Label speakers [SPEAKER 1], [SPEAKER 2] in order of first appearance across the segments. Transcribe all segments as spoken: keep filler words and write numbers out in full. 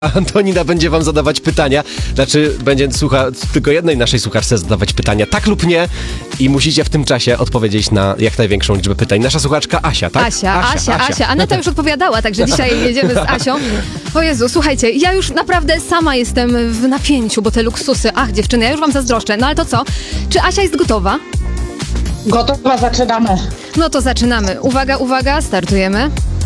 [SPEAKER 1] Antonina będzie wam zadawać pytania, znaczy będzie słucha, tylko jednej naszej słuchaczce zadawać pytania, tak lub nie, i musicie w tym czasie odpowiedzieć na jak największą liczbę pytań. Nasza słuchaczka Asia, tak?
[SPEAKER 2] Asia, Asia, Asia. Asia. Asia. Aneta już odpowiadała, także dzisiaj jedziemy z Asią. O Jezu, słuchajcie, ja już naprawdę sama jestem w napięciu, bo te luksusy, ach dziewczyny, ja już wam zazdroszczę. No ale to co? Czy Asia jest gotowa?
[SPEAKER 3] Gotowa, zaczynamy.
[SPEAKER 2] No to zaczynamy. Uwaga, uwaga, startujemy.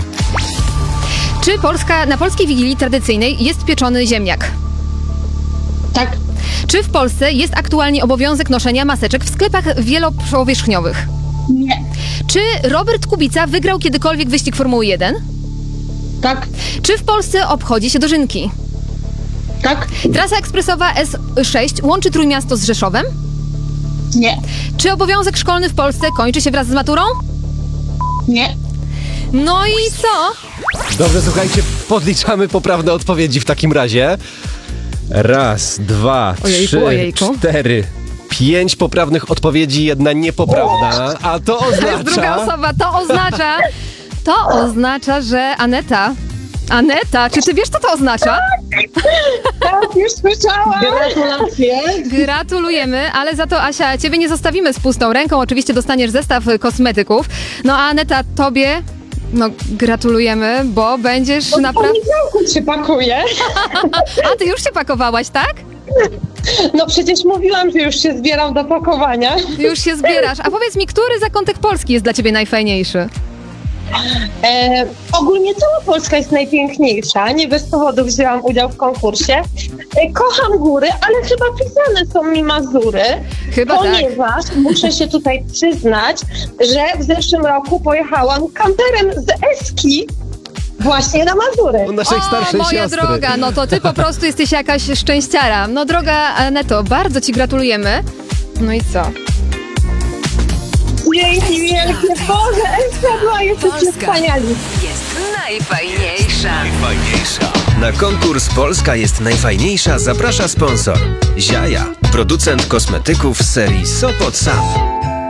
[SPEAKER 2] Czy Polska, na polskiej Wigilii tradycyjnej jest pieczony ziemniak?
[SPEAKER 3] Tak.
[SPEAKER 2] Czy w Polsce jest aktualnie obowiązek noszenia maseczek w sklepach wielopowierzchniowych?
[SPEAKER 3] Nie.
[SPEAKER 2] Czy Robert Kubica wygrał kiedykolwiek wyścig Formuły jeden?
[SPEAKER 3] Tak.
[SPEAKER 2] Czy w Polsce obchodzi się dożynki?
[SPEAKER 3] Tak.
[SPEAKER 2] Trasa ekspresowa S sześć łączy Trójmiasto z Rzeszowem?
[SPEAKER 3] Nie.
[SPEAKER 2] Czy obowiązek szkolny w Polsce kończy się wraz z maturą?
[SPEAKER 3] Nie.
[SPEAKER 2] No i co?
[SPEAKER 1] Dobrze, słuchajcie, podliczamy poprawne odpowiedzi w takim razie. Raz, dwa,
[SPEAKER 2] Ojejku,
[SPEAKER 1] trzy,
[SPEAKER 2] ojejku.
[SPEAKER 1] cztery, pięć poprawnych odpowiedzi, jedna niepoprawna, a to
[SPEAKER 2] To jest druga
[SPEAKER 1] oznacza...
[SPEAKER 2] osoba. To oznacza, to oznacza, że Aneta, Aneta, czy ty wiesz, co to oznacza?
[SPEAKER 3] Tak, już słyszałam. Gratulacje.
[SPEAKER 2] Gratulujemy, ale za to, Asia, ciebie nie zostawimy z pustą ręką. Oczywiście dostaniesz zestaw y, kosmetyków. No a Aneta, tobie, no gratulujemy, bo będziesz
[SPEAKER 3] Od
[SPEAKER 2] naprawdę...
[SPEAKER 3] poniedziałku się pakuję.
[SPEAKER 2] A, ty już się pakowałaś, tak?
[SPEAKER 3] No przecież mówiłam, że już się zbieram do pakowania.
[SPEAKER 2] Już się zbierasz. A powiedz mi, który zakątek Polski jest dla ciebie najfajniejszy?
[SPEAKER 3] E, ogólnie cała Polska jest najpiękniejsza. Nie bez powodu wzięłam udział w konkursie. E, kocham góry, ale chyba pisane są mi Mazury.
[SPEAKER 2] Chyba tak.
[SPEAKER 3] Ponieważ muszę się tutaj przyznać, że w zeszłym roku pojechałam kamperem z Eski właśnie na Mazury.
[SPEAKER 1] U naszej
[SPEAKER 2] O,
[SPEAKER 1] starszej
[SPEAKER 2] moja
[SPEAKER 1] siostry.
[SPEAKER 2] droga, no to ty po prostu jesteś jakaś szczęściara. No droga Aneto, bardzo ci gratulujemy. No i co?
[SPEAKER 3] Dzięki wielkie. Boże, Eska była, jesteście
[SPEAKER 4] Polska
[SPEAKER 3] wspaniali.
[SPEAKER 4] jest najfajniejsza.
[SPEAKER 5] Najfajniejsza. Na konkurs Polska jest najfajniejsza zaprasza sponsor Ziaja, producent kosmetyków z serii Sopot Sam.